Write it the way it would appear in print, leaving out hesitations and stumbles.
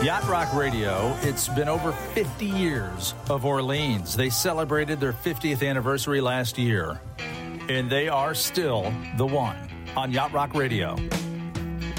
Yacht Rock Radio, it's been over 50 years of Orleans. They celebrated their 50th anniversary last year, and they are still the one on Yacht Rock Radio.